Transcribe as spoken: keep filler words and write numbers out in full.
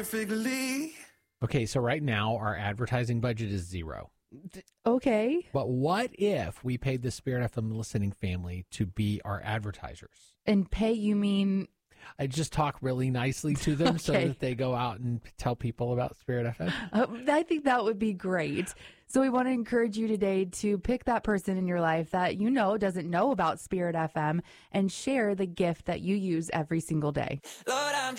perfectly. Okay, so right now our advertising budget is zero. Okay. But what if we paid the Spirit F M listening family to be our advertisers? And pay, you mean? I just talk really nicely to them Okay. so that they go out and tell people about Spirit F M. Uh, I think that would be great. So we want to encourage you today to pick that person in your life that you know doesn't know about Spirit F M and share the gift that you use every single day. Lord, I'm